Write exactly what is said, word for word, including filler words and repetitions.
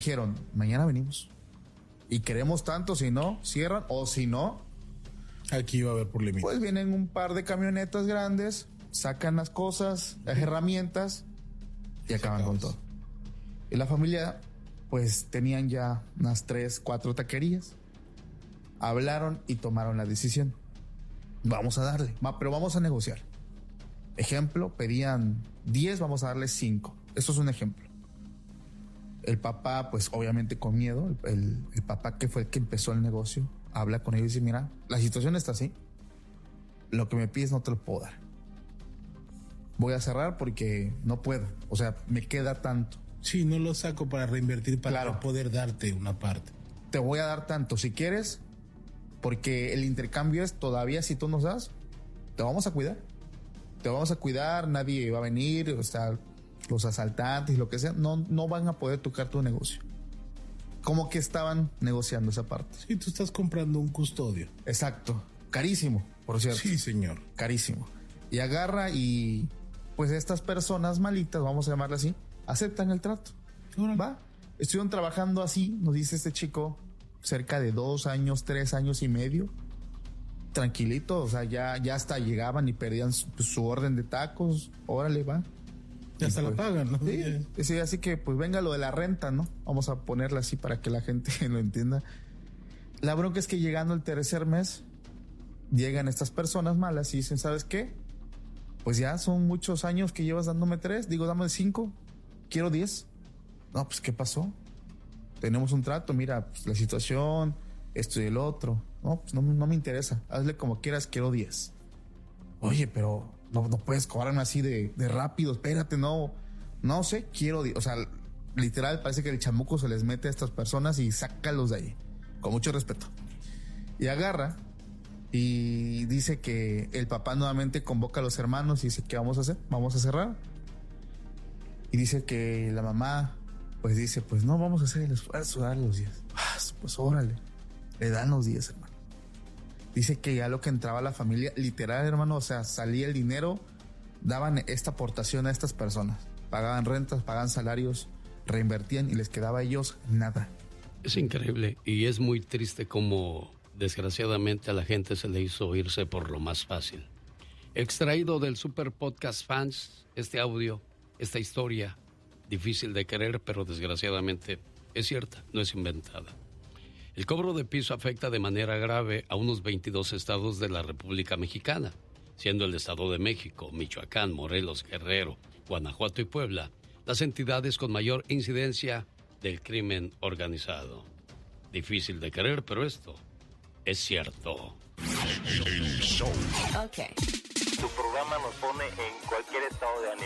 dijeron, mañana venimos. Y queremos tanto, si no, cierran. O si no, aquí va a haber problemas. Pues vienen un par de camionetas grandes, sacan las cosas, las herramientas y acaban con todo. Y la familia, pues tenían ya unas tres, cuatro taquerías. Hablaron y tomaron la decisión. Vamos a darle, va, pero vamos a negociar. Ejemplo, pedían diez, vamos a darle cinco. Eso es un ejemplo. El papá, pues obviamente con miedo, el, el papá que fue el que empezó el negocio, habla con ellos y dice, mira, la situación está así. Lo que me pides no te lo puedo dar. Voy a cerrar porque no puedo. O sea, me queda tanto. Sí, no lo saco para reinvertir, para claro. poder darte una parte. Te voy a dar tanto si quieres, porque el intercambio es todavía si tú nos das, te vamos a cuidar. Te vamos a cuidar, nadie va a venir, o sea, los asaltantes, lo que sea, no, no van a poder tocar tu negocio. Como que estaban negociando esa parte. Sí, tú estás comprando un custodio. Exacto. Carísimo, por cierto. Sí, señor. Carísimo. Y agarra y pues estas personas malitas, vamos a llamarle así, aceptan el trato. Órale. Va. Estuvieron trabajando así, nos dice este chico, cerca de dos años, tres años y medio. Tranquilito, o sea, ya, ya hasta llegaban y perdían su, su orden de tacos. Órale, va. Ya hasta pues, la pagan, ¿no? Sí, sí, así que pues venga lo de la renta, ¿no? Vamos a ponerla así para que la gente lo entienda. La bronca es que llegando el tercer mes, llegan estas personas malas y dicen, ¿sabes qué? Pues ya son muchos años que llevas dándome tres, digo, dame cinco, quiero diez. No, pues ¿qué pasó? Tenemos un trato, mira, pues, la situación, esto y el otro. No, pues no, no me interesa, hazle como quieras, quiero diez. Oye, pero no, no puedes cobrarme así de, de rápido, espérate, no, no sé, quiero, o sea, literal parece que el chamuco se les mete a estas personas y sácalos de ahí, con mucho respeto. Y agarra y dice que el papá nuevamente convoca a los hermanos y dice, ¿qué vamos a hacer? Vamos a cerrar. Y dice que la mamá, pues dice, pues no, vamos a hacer el esfuerzo, darle los diez. Pues órale, le dan los diez, hermano. Dice que ya lo que entraba a la familia, literal, hermano, o sea, salía el dinero, daban esta aportación a estas personas. Pagaban rentas, pagaban salarios, reinvertían y les quedaba a ellos nada. Es increíble y es muy triste como desgraciadamente a la gente se le hizo irse por lo más fácil. Extraído del Super Podcast Fans, este audio, esta historia, difícil de creer, pero desgraciadamente es cierta, no es inventada. El cobro de piso afecta de manera grave a unos veintidós estados de la República Mexicana, siendo el Estado de México, Michoacán, Morelos, Guerrero, Guanajuato y Puebla las entidades con mayor incidencia del crimen organizado. Difícil de creer, pero esto es cierto. El show. Ok. Tu programa nos pone en cualquier estado de ánimo.